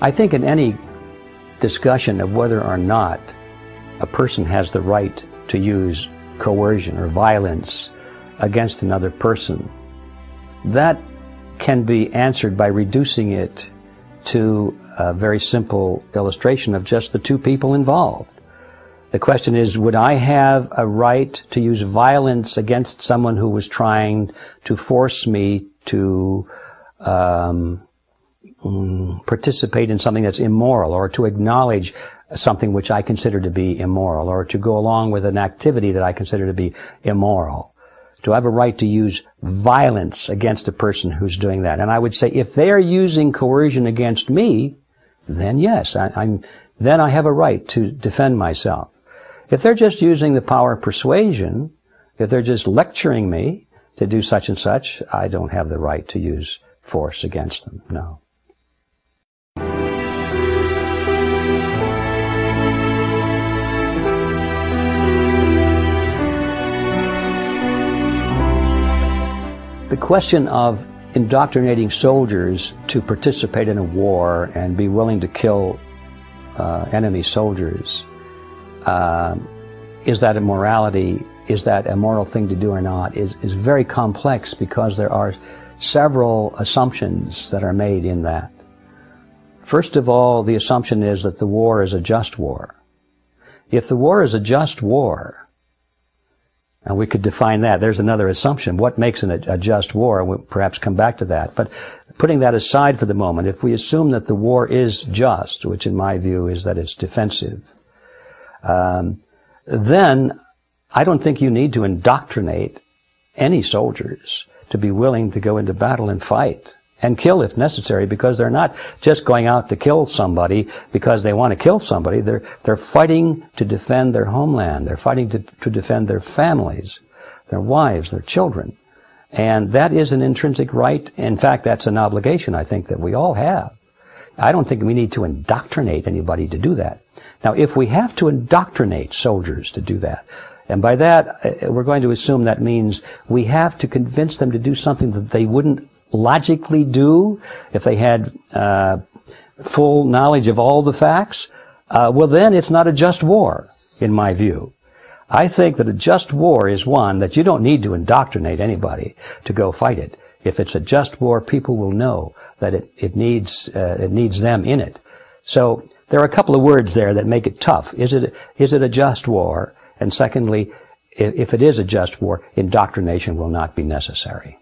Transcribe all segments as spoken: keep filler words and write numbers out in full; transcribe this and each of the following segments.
I think in any discussion of whether or not a person has the right to use coercion or violence against another person, that can be answered by reducing it to a very simple illustration of just the two people involved. The question is, would I have a right to use violence against someone who was trying to force me to um, participate in something that's immoral, or to acknowledge something which I consider to be immoral, or to go along with an activity that I consider to be immoral? Do I have a right to use violence against a person who's doing that? And I would say, if they are using coercion against me, then yes, I, I'm, then I have a right to defend myself. If they're just using the power of persuasion, if they're just lecturing me to do such and such, I don't have the right to use force against them, no. The question of indoctrinating soldiers to participate in a war and be willing to kill uh, enemy soldiers, uh, is that immorality, is that a moral thing to do or not, is, is very complex, because there are several assumptions that are made in that. First of all, the assumption is that the war is a just war. If the war is a just war, and we could define that. There's another assumption. What makes an, a just war? We'll perhaps come back to that. But putting that aside for the moment, if we assume that the war is just, which in my view is that it's defensive, um, then I don't think you need to indoctrinate any soldiers to be willing to go into battle and fight and kill if necessary, because they're not just going out to kill somebody because they want to kill somebody. They're, they're fighting to defend their homeland. They're fighting to, to defend their families, their wives, their children. And that is an intrinsic right. In fact, that's an obligation, I think, that we all have. I don't think we need to indoctrinate anybody to do that. Now, if we have to indoctrinate soldiers to do that, and by that, we're going to assume that means we have to convince them to do something that they wouldn't logically do if they had uh, full knowledge of all the facts, uh, well then it's not a just war, in my view. I think that a just war is one that you don't need to indoctrinate anybody to go fight it. If it's a just war, people will know that it, it needs uh, it needs them in it. So there are a couple of words there that make it tough. Is it is it a just war? And secondly, if, if it is a just war, indoctrination will not be necessary.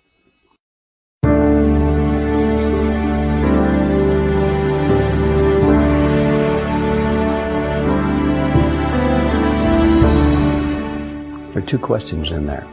There are two questions in there.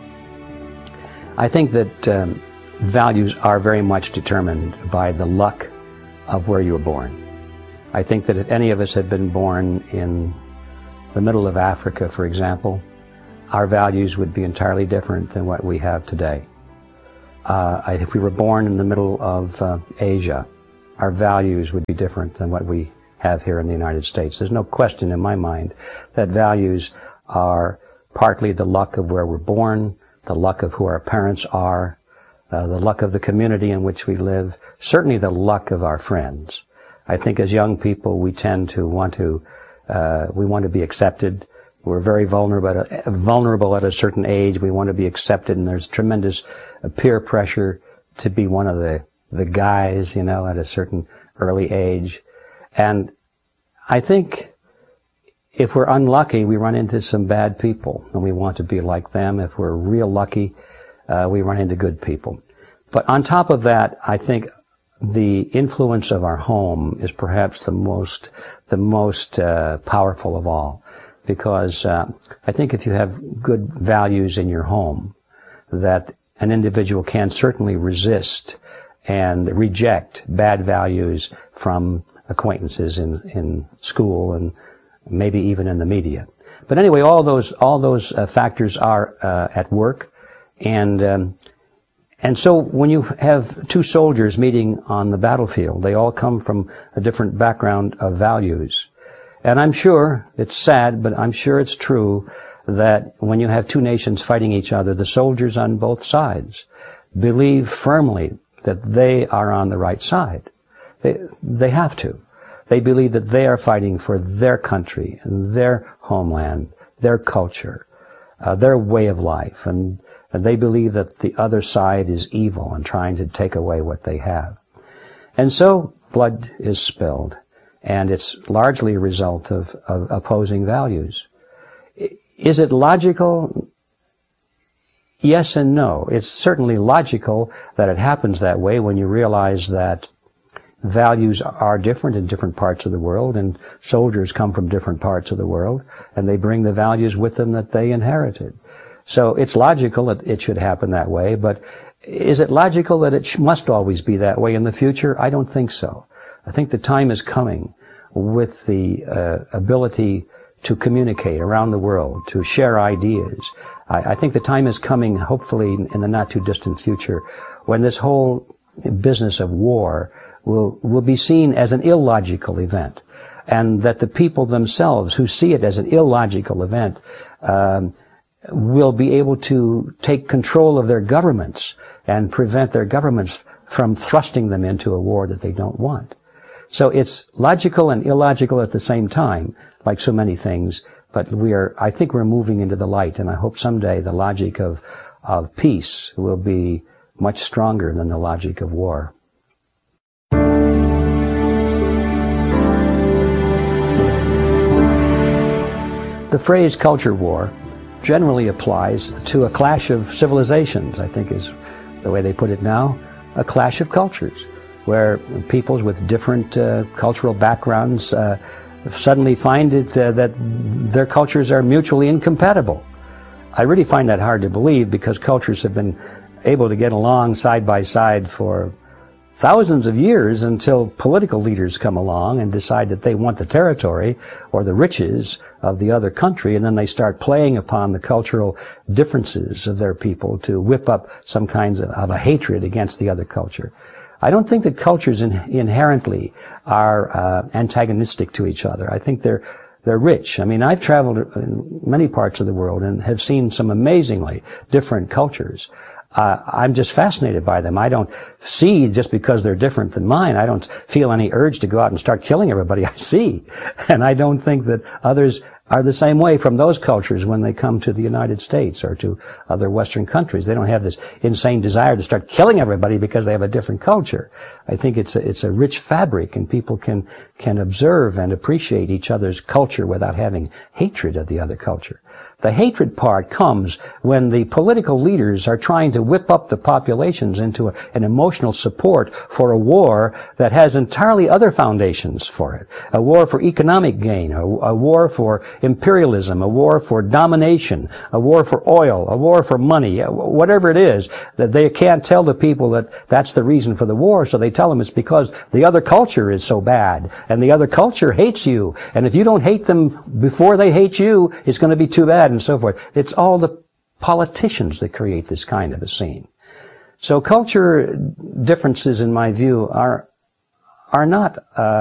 I think that um, values are very much determined by the luck of where you were born. I think that if any of us had been born in the middle of Africa, for example, our values would be entirely different than what we have today. Uh, if we were born in the middle of uh, Asia, our values would be different than what we have here in the United States. There's no question in my mind that values are partly the luck of where we're born, the luck of who our parents are, uh, the luck of the community in which we live, certainly the luck of our friends. I think as young people we tend to want to, uh, we want to be accepted. We're very vulnerable, vulnerable at a certain age. We want to be accepted, and there's tremendous peer pressure to be one of the, the guys, you know, at a certain early age. And I think if we're unlucky, we run into some bad people, and we want to be like them. If we're real lucky, uh, we run into good people. But on top of that, I think the influence of our home is perhaps the most, the most uh, powerful of all. Because uh, I think if you have good values in your home, that an individual can certainly resist and reject bad values from acquaintances in, in school and maybe even in the media. But anyway, all those all those uh, factors are uh, at work, and um, and so when you have two soldiers meeting on the battlefield, they all come from a different background of values. And I'm sure, it's sad, but I'm sure it's true that when you have two nations fighting each other, the soldiers on both sides believe firmly that they are on the right side. They, they have to. They believe that they are fighting for their country and their homeland, their culture, uh, their way of life, and, and they believe that the other side is evil and trying to take away what they have. And so blood is spilled, and it's largely a result of, of opposing values. Is it logical? Yes and no. It's certainly logical that it happens that way when you realize that values are different in different parts of the world, and soldiers come from different parts of the world, and they bring the values with them that they inherited. So it's logical that it should happen that way, but is it logical that it must always be that way in the future? I don't think so. I think the time is coming with the uh, ability to communicate around the world, to share ideas. I, I think the time is coming, hopefully in the not too distant future, when this whole business of war will will be seen as an illogical event, and that the people themselves who see it as an illogical event um, will be able to take control of their governments and prevent their governments from thrusting them into a war that they don't want. So it's logical and illogical at the same time, like so many things, but we are, I think we're moving into the light, and I hope someday the logic of, of peace will be much stronger than the logic of war. The phrase culture war generally applies to a clash of civilizations, I think is the way they put it now, a clash of cultures, where peoples with different uh, cultural backgrounds uh, suddenly find it uh, that their cultures are mutually incompatible. I really find that hard to believe, because cultures have been able to get along side by side for thousands of years until political leaders come along and decide that they want the territory or the riches of the other country, and then they start playing upon the cultural differences of their people to whip up some kinds of, of a hatred against the other culture. I don't think that cultures in, inherently are uh, antagonistic to each other. I think they're they're rich. I mean, I've traveled in many parts of the world and have seen some amazingly different cultures. Uh, I'm just fascinated by them. I don't see, just because they're different than mine, I don't feel any urge to go out and start killing everybody I see. And I don't think that others are the same way from those cultures when they come to the United States or to other Western countries. They don't have this insane desire to start killing everybody because they have a different culture. I think it's a, it's a rich fabric, and people can, can observe and appreciate each other's culture without having hatred of the other culture. The hatred part comes when the political leaders are trying to whip up the populations into a, an emotional support for a war that has entirely other foundations for it. A war for economic gain, a, a war for imperialism, a war for domination, a war for oil, a war for money, whatever it is, that they can't tell the people that that's the reason for the war, so they tell them it's because the other culture is so bad, and the other culture hates you, and if you don't hate them before they hate you, it's going to be too bad, and so forth. It's all the politicians that create this kind of a scene. So culture differences, in my view, are are not uh